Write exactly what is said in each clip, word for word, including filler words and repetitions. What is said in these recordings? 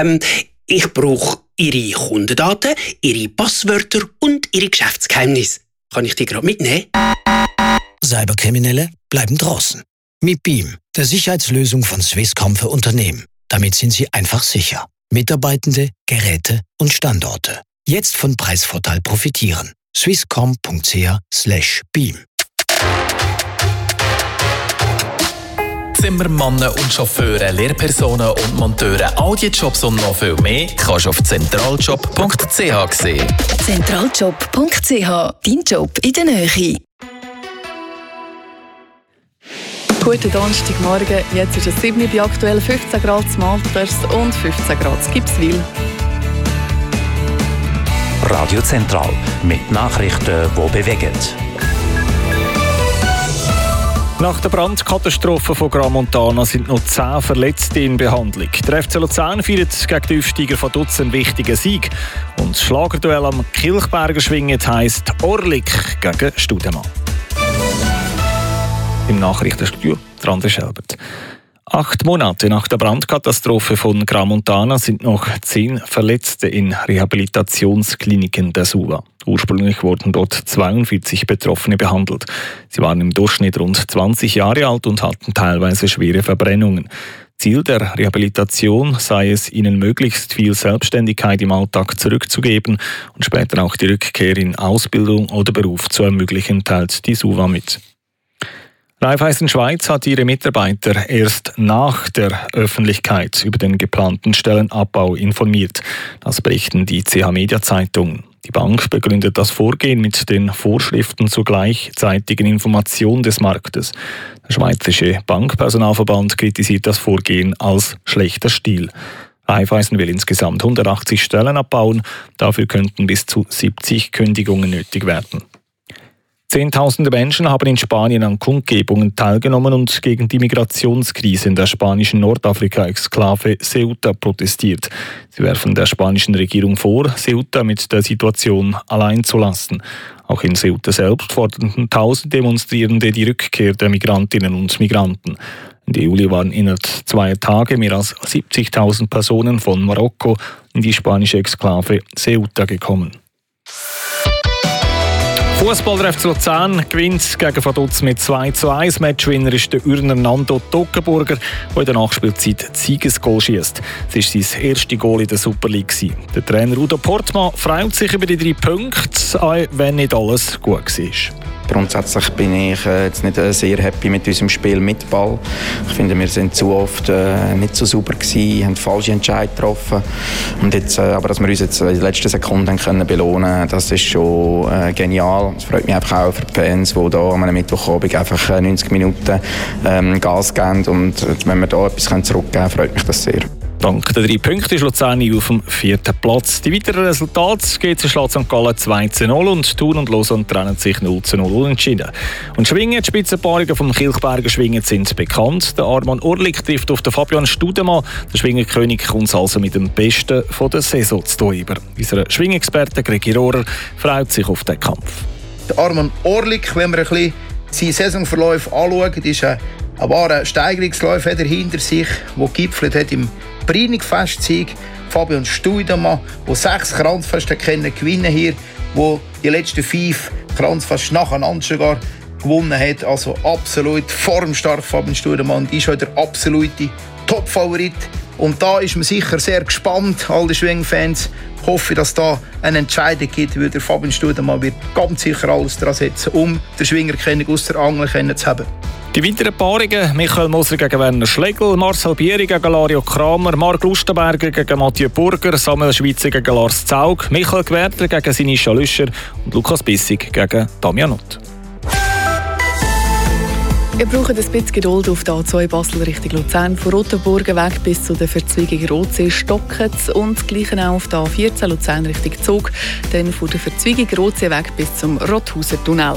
Ähm, ich brauche Ihre Kundendaten, Ihre Passwörter und Ihre Geschäftsgeheimnisse. Kann ich die gerade mitnehmen? Cyberkriminelle bleiben draußen. Mit Beam, der Sicherheitslösung von Swisscom für Unternehmen. Damit sind Sie einfach sicher. Mitarbeitende, Geräte und Standorte. Jetzt von Preisvorteil profitieren. swisscom.ch slash beam. Zimmermannen und Chauffeure, Lehrpersonen und Monteure, all die Jobs und noch viel mehr kannst du auf zentraljob punkt c h sehen. zentraljob punkt c h, dein Job in der Nähe. Guten Donnerstagmorgen, jetzt ist es sieben Uhr, bei aktuell fünfzehn Grad in Malters und fünfzehn Grad in Gipswil. Radio Zentral mit Nachrichten, die bewegen. Nach der Brandkatastrophe von Gramontana sind noch zehn Verletzte in Behandlung. Der F C Luzern feiert gegen die Aufsteiger von Dutz einen wichtigen Sieg. Und das Schlagerduell am Kilchberger Schwingen heisst Orlik gegen Studemann. Im Nachrichtenstudio André Schelbert. Acht Monate nach der Brandkatastrophe von Gramontana sind noch zehn Verletzte in Rehabilitationskliniken der SUVA. Ursprünglich wurden dort zweiundvierzig Betroffene behandelt. Sie waren im Durchschnitt rund zwanzig Jahre alt und hatten teilweise schwere Verbrennungen. Ziel der Rehabilitation sei es, ihnen möglichst viel Selbstständigkeit im Alltag zurückzugeben und später auch die Rückkehr in Ausbildung oder Beruf zu ermöglichen, teilt die SUVA mit. Raiffeisen Schweiz hat ihre Mitarbeiter erst nach der Öffentlichkeit über den geplanten Stellenabbau informiert. Das berichten die C H Media Zeitungen. Die Bank begründet das Vorgehen mit den Vorschriften zur gleichzeitigen Information des Marktes. Der Schweizerische Bankpersonalverband kritisiert das Vorgehen als schlechter Stil. Raiffeisen will insgesamt hundertachtzig Stellen abbauen. Dafür könnten bis zu siebzig Kündigungen nötig werden. Zehntausende Menschen haben in Spanien an Kundgebungen teilgenommen und gegen die Migrationskrise in der spanischen Nordafrika-Exklave Ceuta protestiert. Sie werfen der spanischen Regierung vor, Ceuta mit der Situation allein zu lassen. Auch in Ceuta selbst forderten tausend Demonstrierende die Rückkehr der Migrantinnen und Migranten. Ende Juli waren innerhalb zweier Tage mehr als siebzigtausend Personen von Marokko in die spanische Exklave Ceuta gekommen. Fußball der F C Luzern gewinnt gegen Vaduz mit zwei zu eins. Matchwinner ist der Ürner Nando Toggenburger, der in der Nachspielzeit das Siegesgoal schiesst. Es war sein erstes Goal in der Super League. Der Trainer Udo Portmann freut sich über die drei Punkte, auch wenn nicht alles gut war. Grundsätzlich bin ich äh, jetzt nicht äh, sehr happy mit unserem Spiel mit Ball. Ich finde, wir sind zu oft äh, nicht so sauber gewesen, haben falsche Entscheidungen getroffen. Und jetzt, äh, aber dass wir uns jetzt in den letzten Sekunden können belohnen, das ist schon äh, genial. Es freut mich einfach auch für die Fans, die hier am Mittwochabend einfach äh, neunzig Minuten ähm, Gas geben. Und äh, wenn wir da etwas zurückgeben können, freut mich das sehr. Dank der drei Punkte ist Luzern auf dem vierten Platz. Die weiteren Resultate: G C schlägt Sankt Gallen zwei zu null und Thun und Lausanne trennen sich null zu null unentschieden. Und Schwingen, die Spitzenpaarungen vom Kilchberger Schwingen sind bekannt. Der Arman Orlik trifft auf den Fabian Studemann. Der Schwingenkönig kommt also mit dem Besten von der Saison zu tun über. Unser Schwingexperte Gregi Rohrer freut sich auf den Kampf. Der Arman Orlik, wenn wir ein bisschen seine Saisonverläufe anschauen, ist ein, ein wahrer Steigerungslauf hinter sich, der gegipfelt hat im Brenningfest-Sieg. Fabian Studemann, der sechs Kranzfeste gewinnen können hier, der die letzten fünf Kranzfeste nacheinander sogar gewonnen hat. Also absolut formstark Fabian Studemann. Die ist heute der absolute Top-Favorit. Und da ist man sicher sehr gespannt, alle Schwingfans. Ich hoffe, dass da eine Entscheidung gibt, weil der Fabian Studemann wird ganz sicher alles daran setzen, um den Schwingerkönig aus der Angel zu haben. Die weiteren Paarungen: Michael Moser gegen Werner Schlegel, Marcel Bieri gegen Lario Kramer, Marc Lustenberger gegen Mathieu Burger, Samuel Schweitzer gegen Lars Zaug, Michael Gwertler gegen Sinischa Lüscher und Lukas Bissig gegen Damian Ott. Ihr braucht ein bisschen Geduld auf der A zwei Basel Richtung Luzern. Von Rotenburgen weg bis zu der Verzweigung Rotsee stocken und gleich auch auf der A vierzehn Luzern Richtung Zug. Dann von der Verzweigung Rotsee weg bis zum Rothauser Tunnel.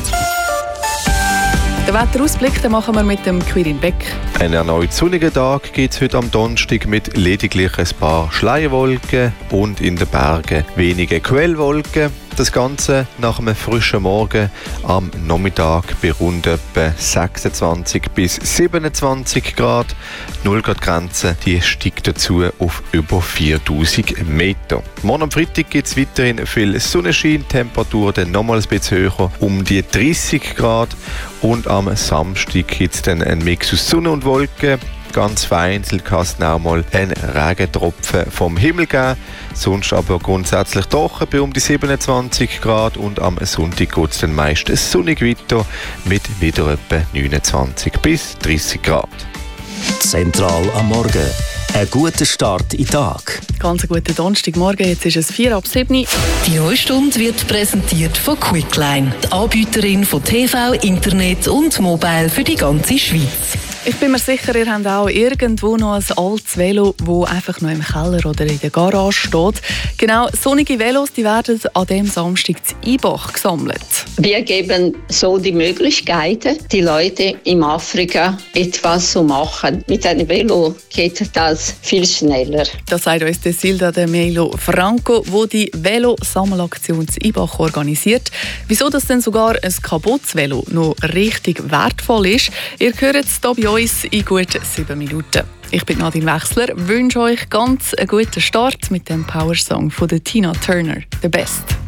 Den Wetterausblick den machen wir mit dem Quirin Beck. Einen erneut sonnigen Tag gibt es heute am Donnerstag mit lediglich ein paar Schleierwolken und in den Bergen wenige Quellwolken. Das Ganze nach einem frischen Morgen am Nachmittag bei rund etwa sechsundzwanzig bis siebenundzwanzig Grad. Die null Grad Grenze die steigt dazu auf über viertausend Meter. Morgen am Freitag gibt es weiterhin viel Sonnenschein, Temperatur dann nochmals ein bisschen höher, um die dreißig Grad. Und am Samstag gibt es dann einen Mix aus Sonne und Wolken. Ganz vereinzelt kann es auch mal einen Regentropfen vom Himmel geben. Sonst aber grundsätzlich trocken bei um die siebenundzwanzig Grad und am Sonntag geht es dann meist sonnig weiter mit wieder etwa neunundzwanzig bis dreißig Grad. Zentral am Morgen. Ein guter Start in den Tag. Ganz einen guten Donnerstagmorgen, jetzt ist es vier ab sieben. Die neue Stunde wird präsentiert von Quickline, die Anbieterin von T V, Internet und Mobile für die ganze Schweiz. Ich bin mir sicher, ihr habt auch irgendwo noch ein altes Velo, das einfach noch im Keller oder in der Garage steht. Genau, solche Velos die werden an diesem Samstag zu Ibach gesammelt. Wir geben so die Möglichkeit, die Leute in Afrika etwas zu machen. Mit einem Velo geht das viel schneller. Das sagt uns Silda de Melo Franco, die die Velo-Sammelaktion zu Ibach organisiert. Wieso das denn sogar ein kaputtes Velo noch richtig wertvoll ist, ihr hört es hier bei uns in gut sieben Minuten. Ich bin Nadine Wechsler, wünsche euch ganz einen guten Start mit dem Power-Song von Tina Turner, «The Best».